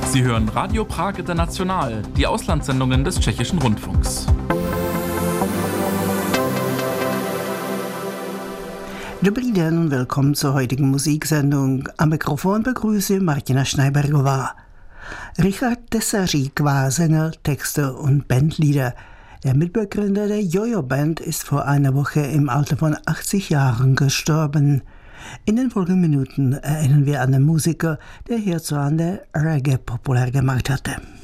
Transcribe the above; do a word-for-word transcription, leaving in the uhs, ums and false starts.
Sie hören Radio Prag International, die Auslandssendungen des Tschechischen Rundfunks. Dobrý den und willkommen zur heutigen Musiksendung. Am Mikrofon begrüße Martina Schneibergová. Richard Tesařík war Sänger, Texter und Bandleader. Der Mitbegründer der Jojo-Band ist vor einer Woche im Alter von achtzig Jahren gestorben. In den folgenden Minuten erinnern wir an den Musiker, der hierzulande Reggae populär gemacht hatte.